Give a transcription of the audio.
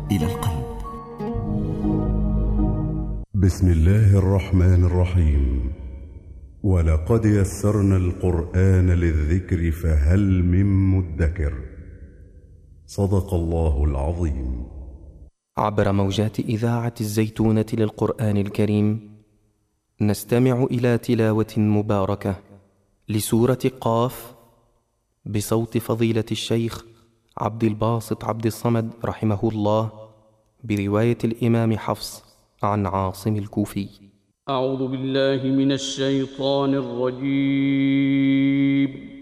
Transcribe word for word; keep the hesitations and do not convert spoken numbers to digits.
إلى القلب. بسم الله الرحمن الرحيم. ولقد يسرنا القرآن للذكر فهل من مدكر. صدق الله العظيم. عبر موجات إذاعة الزيتونة للقرآن الكريم نستمع إلى تلاوة مباركة لسورة قاف بصوت فضيلة الشيخ عبد الباسط عبد الصمد رحمه الله، برواية الإمام حفص عن عاصم الكوفي. أعوذ بالله من الشيطان الرجيم.